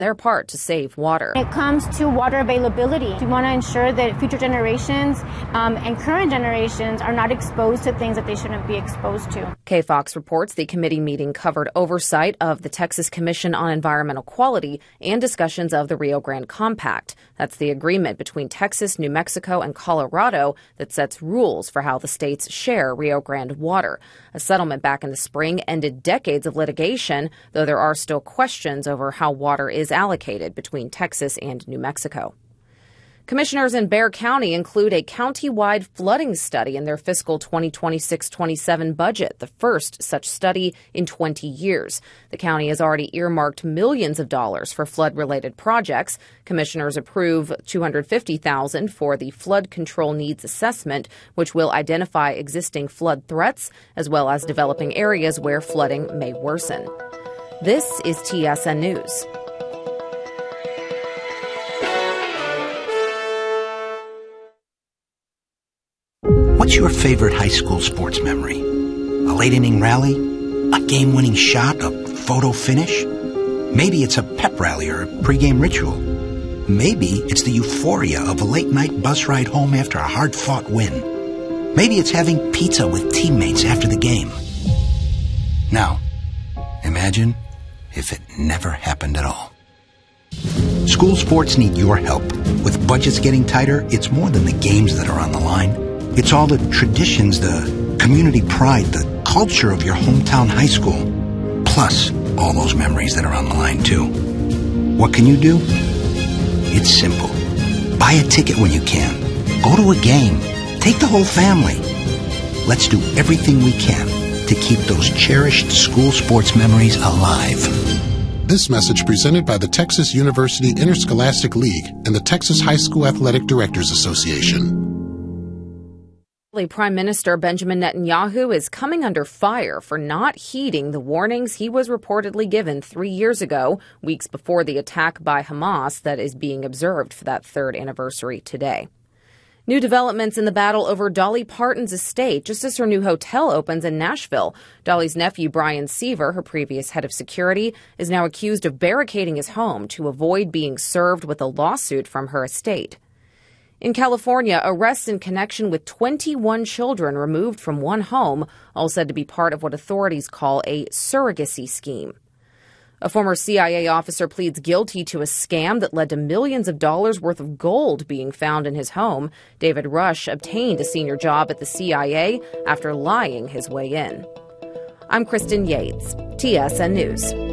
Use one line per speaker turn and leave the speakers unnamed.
their part to save water.
When it comes to water availability, we want to ensure that future generations and current generations are not exposed to things that they shouldn't be exposed to.
KFOX reports the committee meeting covered oversight of the Texas Commission on Environmental Quality and discussions of the Rio Grande Compact. That's the agreement between Texas, New Mexico, and Colorado that sets rules for how the states share Rio Grande water. A settlement back in the spring ended decades of litigation, though there are still questions over how water is allocated between Texas and New Mexico. Commissioners in Bexar County include a county-wide flooding study in their fiscal 2026-27 budget, the first such study in 20 years. The county has already earmarked millions of dollars for flood-related projects. Commissioners approve $250,000 for the flood control needs assessment, which will identify existing flood threats as well as developing areas where flooding may worsen. This is TSN News.
What's your favorite high school sports memory? A late-inning rally? A game-winning shot? A photo finish? Maybe it's a pep rally or a pregame ritual. Maybe it's the euphoria of a late-night bus ride home after a hard-fought win. Maybe it's having pizza with teammates after the game. Now, imagine if it never happened at all. School sports need your help. With budgets getting tighter, it's more than the games that are on the line. It's all the traditions, the community pride, the culture of your hometown high school, plus all those memories that are on the line, too. What can you do? It's simple. Buy a ticket when you can. Go to a game. Take the whole family. Let's do everything we can to keep those cherished school sports memories alive.
This message presented by the Texas University Interscholastic League and the Texas High School Athletic Directors Association.
Prime Minister Benjamin Netanyahu is coming under fire for not heeding the warnings he was reportedly given 3 years ago, weeks before the attack by Hamas that is being observed for that third anniversary today. New developments in the battle over Dolly Parton's estate just as her new hotel opens in Nashville. Dolly's nephew, Brian Seaver, her previous head of security, is now accused of barricading his home to avoid being served with a lawsuit from her estate. In California, arrests in connection with 21 children removed from one home, all said to be part of what authorities call a surrogacy scheme. A former CIA officer pleads guilty to a scam that led to millions of dollars worth of gold being found in his home. David Rush obtained a senior job at the CIA after lying his way in. I'm Kristen Yates, TSN News.